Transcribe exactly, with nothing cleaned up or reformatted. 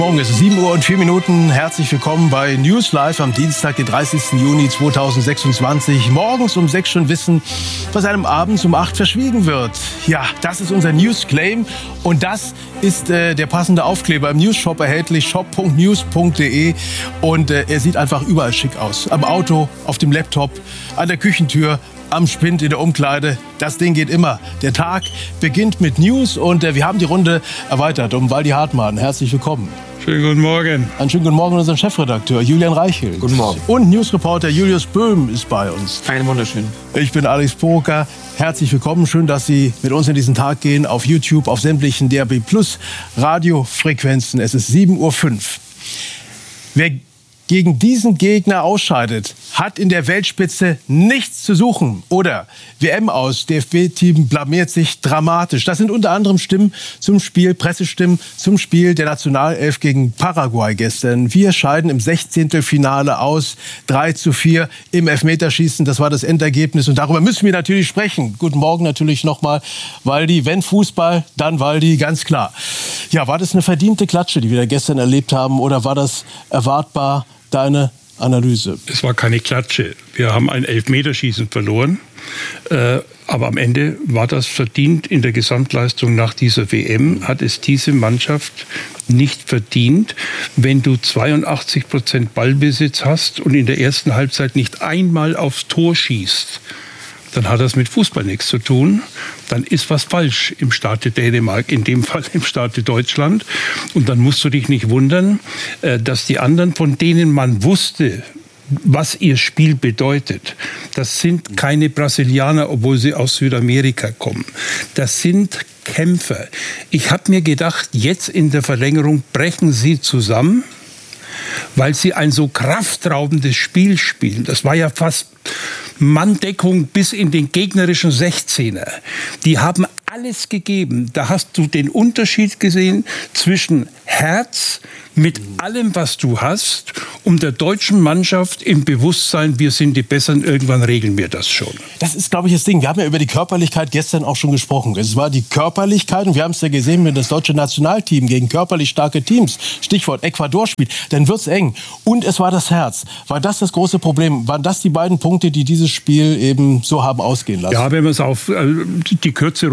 Morgen ist es sieben Uhr und vier Minuten. Herzlich willkommen bei News Live am Dienstag, den dreißigsten Juni zweitausendsechsundzwanzig. Morgens um sechs schon wissen, was einem abends um acht verschwiegen wird. Ja, das ist unser News Claim und das ist äh, der passende Aufkleber im News Shop erhältlich, shop punkt news punkt de, und äh, er sieht einfach überall schick aus. Am Auto, auf dem Laptop, an der Küchentür, am Spind, in der Umkleide. Das Ding geht immer. Der Tag beginnt mit News und äh, wir haben die Runde erweitert um Waldi Hartmann. Herzlich willkommen. Schönen guten Morgen. Einen schönen guten Morgen unseren Chefredakteur Julian Reichelt. Guten Morgen. Und Newsreporter Julius Böhm ist bei uns. Einen wunderschönen. Ich bin Alex Poker. Herzlich willkommen. Schön, dass Sie mit uns in diesen Tag gehen. Auf YouTube, auf sämtlichen D A B Plus Radiofrequenzen. Es ist sieben Uhr fünf. Wer gegen diesen Gegner ausscheidet, hat in der Weltspitze nichts zu suchen. Oder W M aus, D F B-Team blamiert sich dramatisch. Das sind unter anderem Stimmen zum Spiel, Pressestimmen zum Spiel der Nationalelf gegen Paraguay gestern. Wir scheiden im Sechzehntelfinale aus, drei zu vier im Elfmeterschießen. Das war das Endergebnis und darüber müssen wir natürlich sprechen. Guten Morgen natürlich nochmal, Waldi. Wenn Fußball, dann Waldi, ganz klar. Ja, war das eine verdiente Klatsche, die wir da gestern erlebt haben, oder war das erwartbar? Deine Analyse? Es war keine Klatsche. Wir haben ein Elfmeterschießen verloren. Äh, aber am Ende war das verdient. In der Gesamtleistung nach dieser W M hat es diese Mannschaft nicht verdient. Wenn du zweiundachtzig Prozent Ballbesitz hast und in der ersten Halbzeit nicht einmal aufs Tor schießt, dann hat das mit Fußball nichts zu tun. Dann ist was falsch im Staate Dänemark, in dem Fall im Staate Deutschland. Und dann musst du dich nicht wundern, dass die anderen, von denen man wusste, was ihr Spiel bedeutet, das sind keine Brasilianer, obwohl sie aus Südamerika kommen. Das sind Kämpfer. Ich habe mir gedacht, jetzt in der Verlängerung brechen sie zusammen, weil sie ein so kraftraubendes Spiel spielen. Das war ja fast Manndeckung bis in den gegnerischen Sechzehner. Die haben alles gegeben. Da hast du den Unterschied gesehen zwischen Herz mit allem, was du hast, um der deutschen Mannschaft im Bewusstsein, wir sind die Besseren, irgendwann regeln wir das schon. Das ist, glaube ich, das Ding. Wir haben ja über die Körperlichkeit gestern auch schon gesprochen. Es war die Körperlichkeit, und wir haben es ja gesehen, wenn das deutsche Nationalteam gegen körperlich starke Teams, Stichwort Ecuador, spielt, dann wird's eng. Und es war das Herz. War das das große Problem? Waren das die beiden Punkte, die dieses Spiel eben so haben ausgehen lassen? Ja, wenn man es auf äh, die Kürze